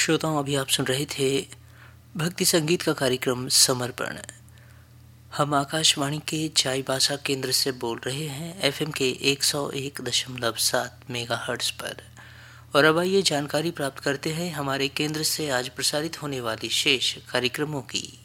श्रोताओं, अभी आप सुन रहे थे भक्ति संगीत का कार्यक्रम समर्पण। हम आकाशवाणी के चाईबासा केंद्र से बोल रहे हैं एफएम के 101.7 मेगाहर्ट्ज पर। और अब आइए जानकारी प्राप्त करते हैं हमारे केंद्र से आज प्रसारित होने वाली शेष कार्यक्रमों की।